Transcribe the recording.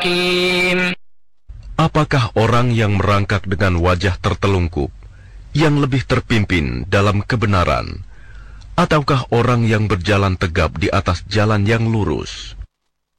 حكيم. Apakah orang yang merangkak dengan wajah tertelungkup, yang lebih terpimpin dalam kebenaran, ataukah orang yang berjalan tegap di atas jalan yang lurus?